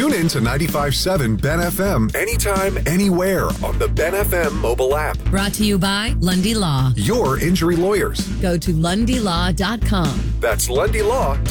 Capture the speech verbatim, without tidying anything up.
Tune in to ninety-five point seven Ben F M anytime, anywhere on the Ben F M mobile app. Brought to you by Lundy Law. Your injury lawyers. Go to lundy law dot com. That's lundy law dot com.